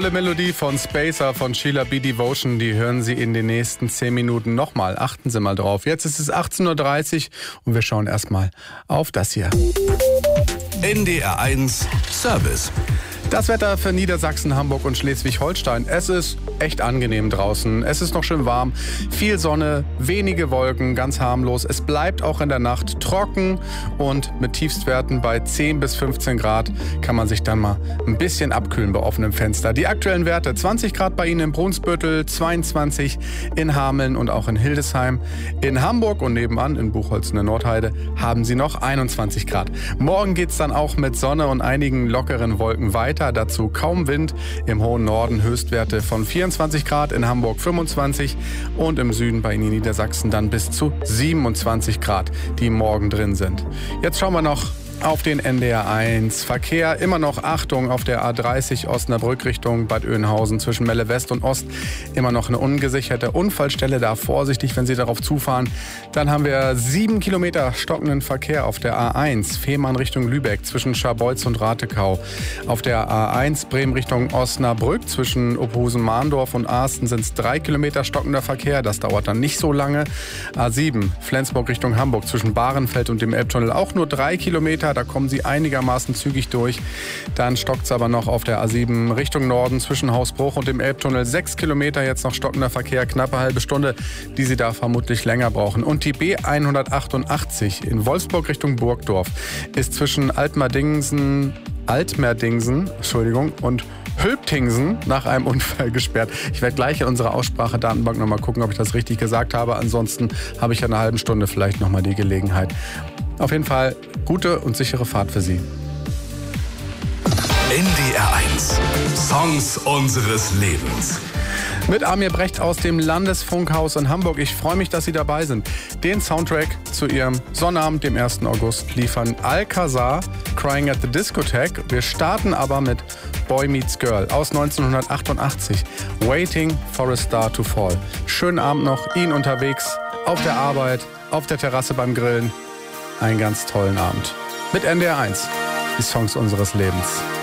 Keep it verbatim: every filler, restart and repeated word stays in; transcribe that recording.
Tolle Melodie von Spacer von Sheila B. Devotion, die hören Sie in den nächsten zehn Minuten nochmal. Achten Sie mal drauf. Jetzt ist es achtzehn Uhr dreißig und wir schauen erstmal auf das hier. N D R eins Service. Das Wetter für Niedersachsen, Hamburg und Schleswig-Holstein. Es ist echt angenehm draußen. Es ist noch schön warm, viel Sonne, wenige Wolken, ganz harmlos. Es bleibt auch in der Nacht trocken und mit Tiefstwerten bei zehn bis fünfzehn Grad kann man sich dann mal ein bisschen abkühlen bei offenem Fenster. Die aktuellen Werte: zwanzig Grad bei Ihnen in Brunsbüttel, zweiundzwanzig in Hameln und auch in Hildesheim. In Hamburg und nebenan in Buchholz in der Nordheide haben Sie noch einundzwanzig Grad. Morgen geht's dann auch mit Sonne und einigen lockeren Wolken weiter. Dazu kaum Wind, im hohen Norden Höchstwerte von vierundzwanzig Grad, in Hamburg fünfundzwanzig und im Süden bei Ihnen in Niedersachsen dann bis zu siebenundzwanzig Grad, die morgen drin sind. Jetzt schauen wir noch auf den N D R eins Verkehr. Immer noch Achtung auf der A dreißig Osnabrück Richtung Bad Oeynhausen zwischen Melle West und Ost. Immer noch eine ungesicherte Unfallstelle. Da vorsichtig, wenn Sie darauf zufahren. Dann haben wir sieben Kilometer stockenden Verkehr auf der A eins Fehmarn Richtung Lübeck zwischen Scharbeutz und Ratekau. Auf der A eins Bremen Richtung Osnabrück zwischen Oberhausen-Mahndorf und Arsten sind es drei Kilometer stockender Verkehr. Das dauert dann nicht so lange. A sieben Flensburg Richtung Hamburg zwischen Bahrenfeld und dem Elbtunnel auch nur drei Kilometer. Da kommen Sie einigermaßen zügig durch. Dann stockt es aber noch auf der A sieben Richtung Norden zwischen Hausbruch und dem Elbtunnel. Sechs Kilometer jetzt noch stockender Verkehr, knappe halbe Stunde, die Sie da vermutlich länger brauchen. Und die B hundertachtundachtzig in Wolfsburg Richtung Burgdorf ist zwischen Altmerdingsen, Altmerdingsen, Entschuldigung, und Hülptingsen nach einem Unfall gesperrt. Ich werde gleich in unserer Aussprachedatenbank noch mal gucken, ob ich das richtig gesagt habe. Ansonsten habe ich in einer halben Stunde vielleicht noch mal die Gelegenheit. Auf jeden Fall gute und sichere Fahrt für Sie. N D R eins. Songs unseres Lebens. Mit Amir Brecht aus dem Landesfunkhaus in Hamburg. Ich freue mich, dass Sie dabei sind. Den Soundtrack zu Ihrem Sonnabend, dem ersten August, liefern Alcazar, Crying at the Discotheque. Wir starten aber mit Boy Meets Girl aus neunzehnhundertachtundachtzig. Waiting for a Star to Fall. Schönen Abend noch, Ihnen unterwegs, auf der Arbeit, auf der Terrasse beim Grillen. Einen ganz tollen Abend. Mit N D R eins, die Songs unseres Lebens.